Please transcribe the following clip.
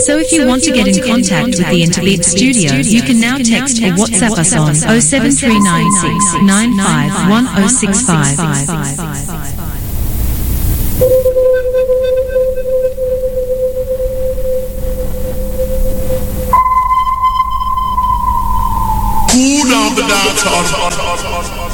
So if you want to get in contact with the Interbeat Studios, you can now text or WhatsApp us on 07396 951065. Cool down the dance hall.